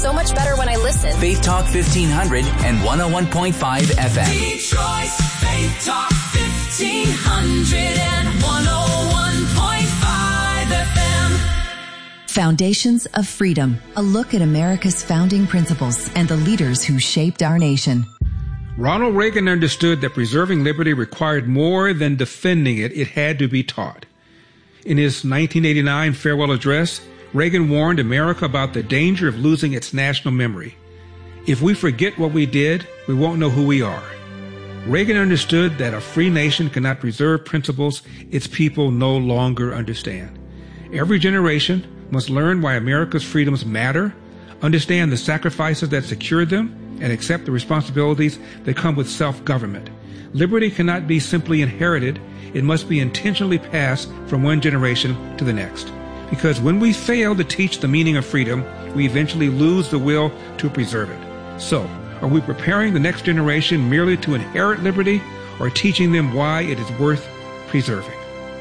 So much better when I listen. Faith Talk 1500 and 101.5 FM. Detroit's Faith Talk 1500 and 101.5 FM. Foundations of Freedom, a look at America's founding principles and the leaders who shaped our nation. Ronald Reagan understood that preserving liberty required more than defending it. It had to be taught. In his 1989 farewell address, Reagan warned America about the danger of losing its national memory. If we forget what we did, we won't know who we are. Reagan understood that a free nation cannot preserve principles its people no longer understand. Every generation must learn why America's freedoms matter, understand the sacrifices that secure them, and accept the responsibilities that come with self-government. Liberty cannot be simply inherited. It must be intentionally passed from one generation to the next. Because when we fail to teach the meaning of freedom, we eventually lose the will to preserve it. So, are we preparing the next generation merely to inherit liberty, or teaching them why it is worth preserving?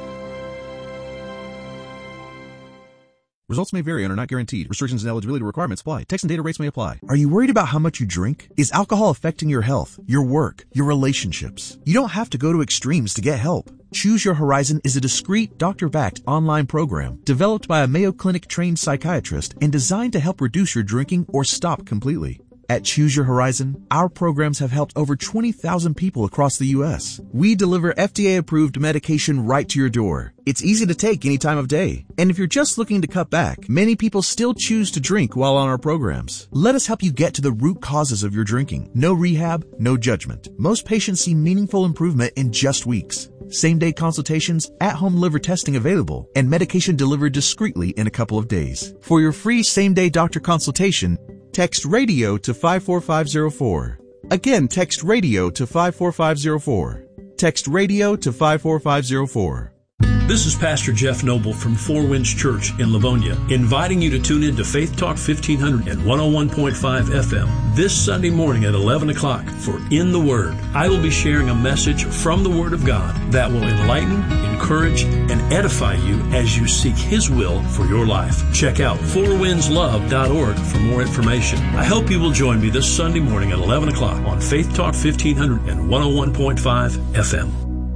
Results may vary and are not guaranteed. Restrictions and eligibility requirements apply. Text and data rates may apply. Are you worried about how much you drink? Is alcohol affecting your health, your work, your relationships? You don't have to go to extremes to get help. Choose Your Horizon is a discreet, doctor-backed online program developed by a Mayo Clinic-trained psychiatrist and designed to help reduce your drinking or stop completely. At Choose Your Horizon, our programs have helped over 20,000 people across the U.S. We deliver FDA-approved medication right to your door. It's easy to take any time of day. And if you're just looking to cut back, many people still choose to drink while on our programs. Let us help you get to the root causes of your drinking. No rehab, no judgment. Most patients see meaningful improvement in just weeks. Same-day consultations, at-home liver testing available, and medication delivered discreetly in a couple of days. For your free same-day doctor consultation, text RADIO to 54504. Again, text RADIO to 54504. Text RADIO to 54504. This is Pastor Jeff Noble from Four Winds Church in Livonia, inviting you to tune in to Faith Talk 1500 and 101.5 FM this Sunday morning at 11 o'clock for In the Word. I will be sharing a message from the Word of God that will enlighten, encourage, and edify you as you seek His will for your life. Check out fourwindslove.org for more information. I hope you will join me this Sunday morning at 11 o'clock on Faith Talk 1500 and 101.5 FM.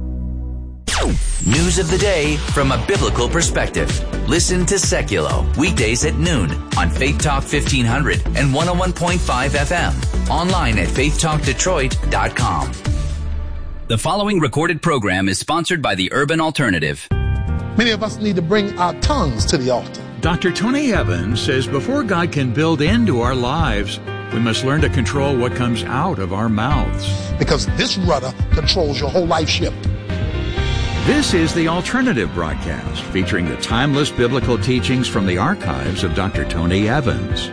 News of the day from a biblical perspective. Listen to Seculo weekdays at noon on Faith Talk 1500 and 101.5 FM. Online at faithtalkdetroit.com. The following recorded program is sponsored by the Urban Alternative. Many of us need to bring our tongues to the altar. Dr. Tony Evans says before God can build into our lives, we must learn to control what comes out of our mouths. Because this rudder controls your whole life ship. This is the Alternative Broadcast, featuring the timeless biblical teachings from the archives of Dr. Tony Evans.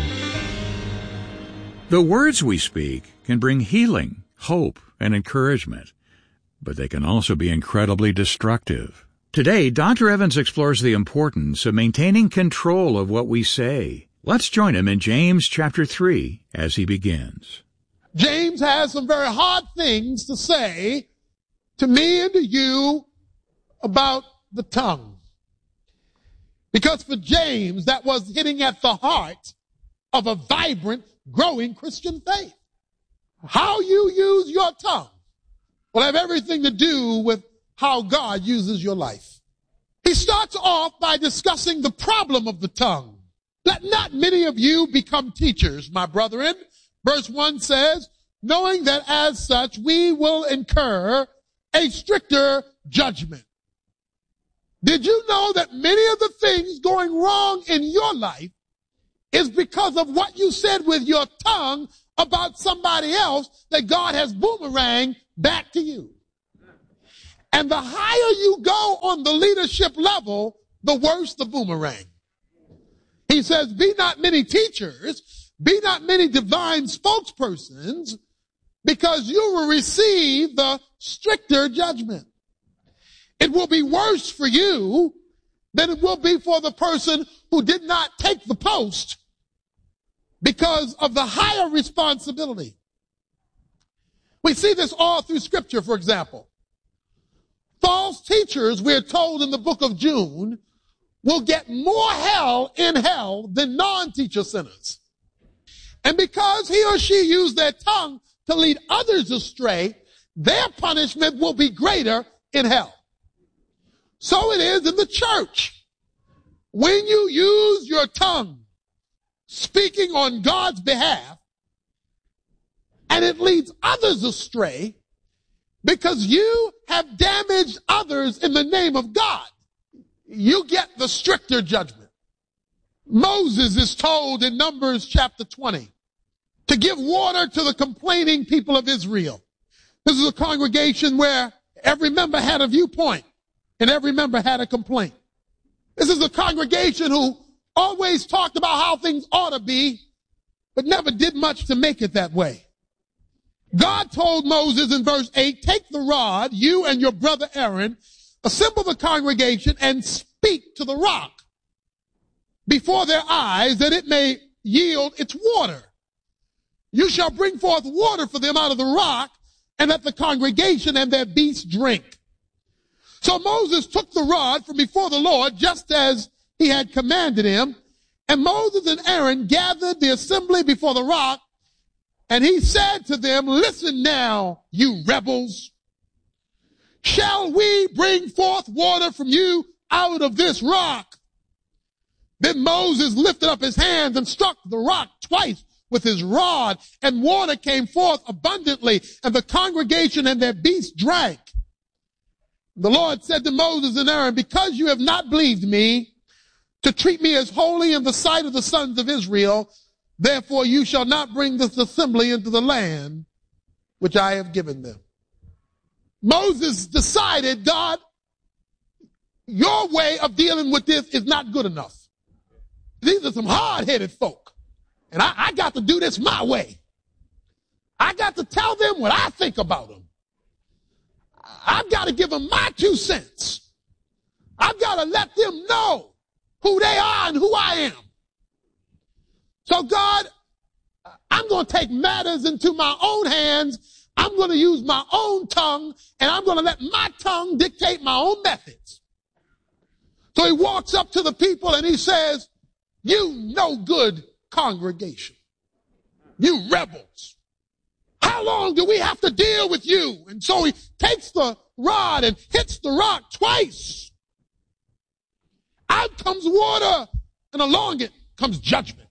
The words we speak can bring healing, hope, and encouragement, but they can also be incredibly destructive. Today, Dr. Evans explores the importance of maintaining control of what we say. Let's join him in James chapter 3 as he begins. James has some very hard things to say to me and to you about the tongue. Because for James, that was hitting at the heart of a vibrant, growing Christian faith. How you use your tongue will have everything to do with how God uses your life. He starts off by discussing the problem of the tongue. Let not many of you become teachers, my brethren. Verse 1 says, knowing that as such we will incur a stricter judgment. Did you know that many of the things going wrong in your life is because of what you said with your tongue about somebody else that God has boomeranged back to you? And the higher you go on the leadership level, the worse the boomerang. He says, be not many teachers, be not many divine spokespersons, because you will receive the stricter judgment. It will be worse for you than it will be for the person who did not take the post because of the higher responsibility. We see this all through Scripture, for example. False teachers, we're told in the book of Jude, will get more hell in hell than non-teacher sinners. And because he or she used their tongue to lead others astray, their punishment will be greater in hell. So it is in the church. When you use your tongue speaking on God's behalf, and it leads others astray because you have damaged others in the name of God, you get the stricter judgment. Moses is told in Numbers chapter 20 to give water to the complaining people of Israel. This is a congregation where every member had a viewpoint and every member had a complaint. This is a congregation who always talked about how things ought to be, but never did much to make it that way. God told Moses in verse 8, take the rod, you and your brother Aaron, assemble the congregation and speak to the rock before their eyes that it may yield its water. You shall bring forth water for them out of the rock, and let the congregation and their beasts drink. So Moses took the rod from before the Lord, just as he had commanded him, and Moses and Aaron gathered the assembly before the rock, and he said to them, listen now, you rebels. Shall we bring forth water from you out of this rock? Then Moses lifted up his hands and struck the rock twice with his rod, and water came forth abundantly, and the congregation and their beasts drank. The Lord said to Moses and Aaron, because you have not believed me to treat me as holy in the sight of the sons of Israel, therefore you shall not bring this assembly into the land which I have given them. Moses decided, God, your way of dealing with this is not good enough. These are some hard-headed folk, and I got to do this my way. I got to tell them what I think about them. I've got to give them my 2 cents. I've got to let them know who they are and who I am. So God, I'm going to take matters into my own hands. I'm going to use my own tongue, and I'm going to let my tongue dictate my own methods. So he walks up to the people and he says, you no good congregation, you rebels. How long do we have to deal with you? And so he takes the rod and hits the rock twice. Out comes water, and along it comes judgment.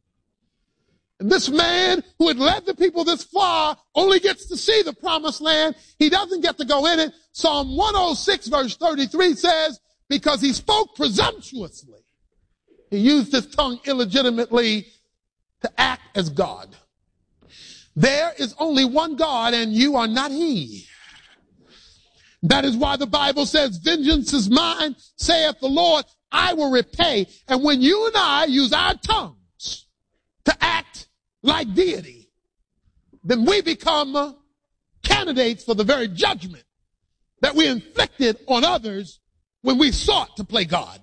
And this man who had led the people this far only gets to see the promised land. He doesn't get to go in it. Psalm 106 verse 33 says, because he spoke presumptuously, he used his tongue illegitimately to act as God. There is only one God, and you are not he. That is why the Bible says, vengeance is mine, saith the Lord, I will repay. And when you and I use our tongues to act like deity, then we become candidates for the very judgment that we inflicted on others when we sought to play God.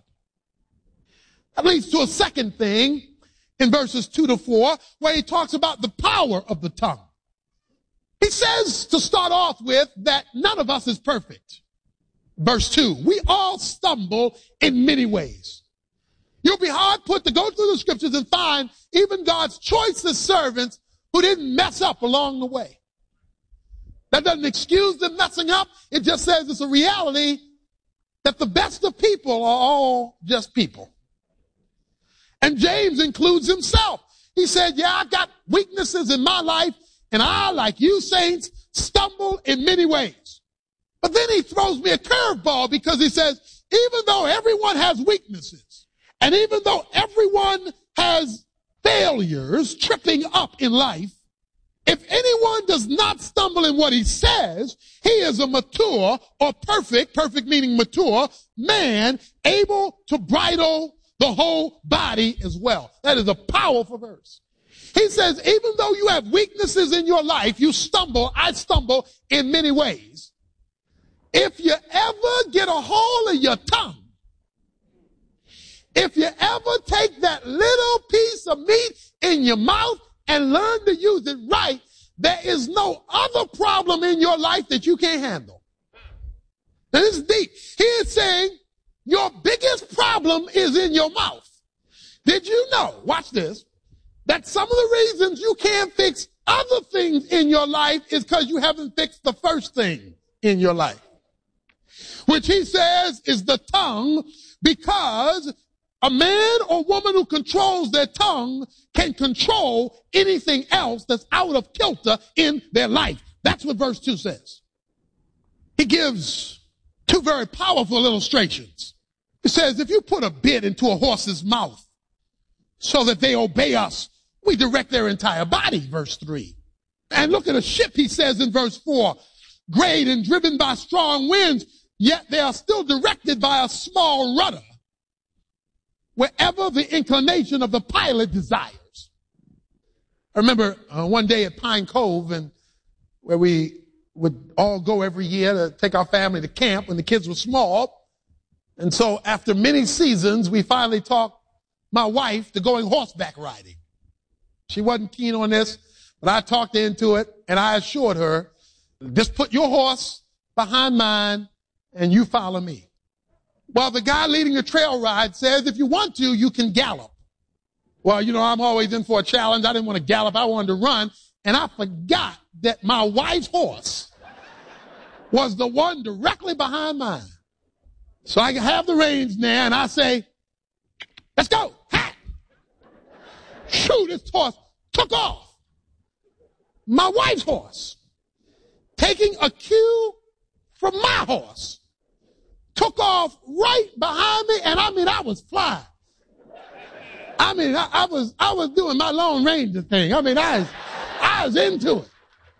That leads to a second thing in verses 2-4, where he talks about the power of the tongue. He says to start off with that none of us is perfect. Verse 2, we all stumble in many ways. You'll be hard put to go through the scriptures and find even God's choicest servants who didn't mess up along the way. That doesn't excuse them messing up. It just says it's a reality that the best of people are all just people. And James includes himself. He said, yeah, I've got weaknesses in my life, and I, like you saints, stumble in many ways. But then he throws me a curveball because he says, even though everyone has weaknesses, and even though everyone has failures tripping up in life, if anyone does not stumble in what he says, he is a mature or perfect meaning mature, man able to bridle the whole body as well. That is a powerful verse. He says, even though you have weaknesses in your life, you stumble, I stumble in many ways. If you ever get a hold of your tongue, if you ever take that little piece of meat in your mouth and learn to use it right, there is no other problem in your life that you can't handle. Now this is deep. He is saying your biggest problem is in your mouth. Did you know, watch this, that some of the reasons you can't fix other things in your life is because you haven't fixed the first thing in your life, which he says is the tongue, because a man or woman who controls their tongue can control anything else that's out of kilter in their life. That's what verse 2 says. He gives two very powerful illustrations. He says, if you put a bit into a horse's mouth so that they obey us, we direct their entire body, verse 3. And look at a ship, he says in verse 4, great and driven by strong winds, yet they are still directed by a small rudder, wherever the inclination of the pilot desires. I remember one day at Pine Cove, and where we would all go every year to take our family to camp when the kids were small. And so after many seasons, we finally talked my wife to going horseback riding. She wasn't keen on this, but I talked her into it, and I assured her, just put your horse behind mine and you follow me. Well, the guy leading the trail ride says, if you want to, you can gallop. Well, you know, I'm always in for a challenge. I didn't want to gallop. I wanted to run. And I forgot that my wife's horse was the one directly behind mine. So I have the reins there, and I say, let's go. Ha! Shoo, this horse took off. My wife's horse, taking a cue from my horse, took off right behind me, and I was flying. I was doing my Lone Ranger thing. I was into it.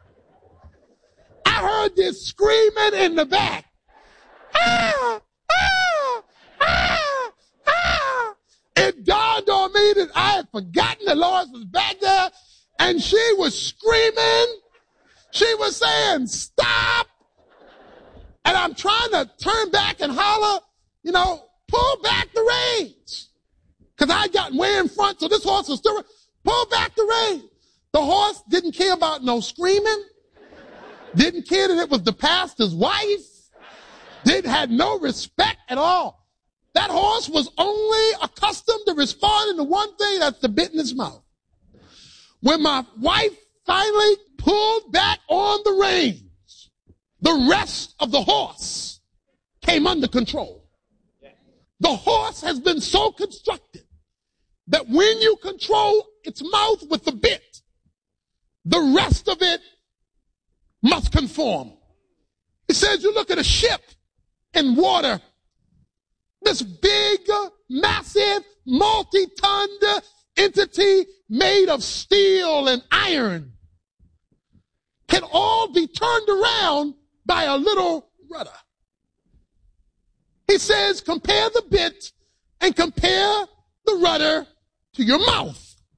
I heard this screaming in the back. Ah, ah, ah, ah. It dawned on me that I had forgotten that Lois was back there, and she was screaming. She was saying, stop. And I'm trying to turn back and holler, pull back the reins. Because I got way in front, so this horse was still, pull back the reins. The horse didn't care about no screaming. Didn't care that it was the pastor's wife. Had no respect at all. That horse was only accustomed to responding to one thing, that's the bit in his mouth. When my wife finally pulled back on the reins, the rest of the horse came under control. The horse has been so constructed that when you control its mouth with the bit, the rest of it must conform. It says you look at a ship in water, this big, massive, multi-tonned entity made of steel and iron can all be turned around by a little rudder. He says, compare the bit and compare the rudder to your mouth.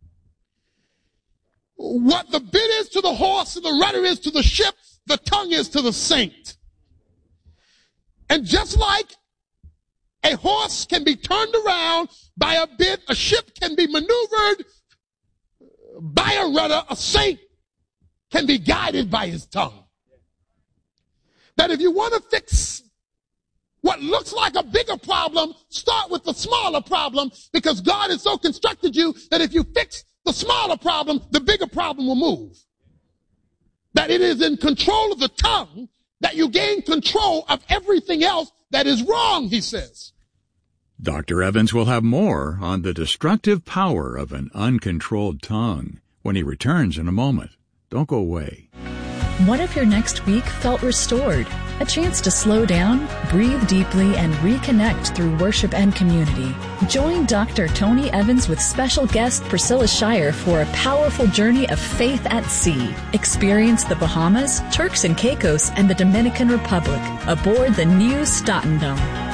What the bit is to the horse and the rudder is to the ship, the tongue is to the saint. And just like a horse can be turned around by a bit, a ship can be maneuvered by a rudder, a saint can be guided by his tongue. That if you want to fix what looks like a bigger problem, start with the smaller problem, because God has so constructed you that if you fix the smaller problem, the bigger problem will move. That it is in control of the tongue that you gain control of everything else that is wrong, he says. Dr. Evans will have more on the destructive power of an uncontrolled tongue when he returns in a moment. Don't go away. What if your next week felt restored? A chance to slow down, breathe deeply, and reconnect through worship and community. Join Dr. Tony Evans with special guest Priscilla Shirer for a powerful journey of faith at sea. Experience the Bahamas, Turks and Caicos, and the Dominican Republic aboard the new Statendom.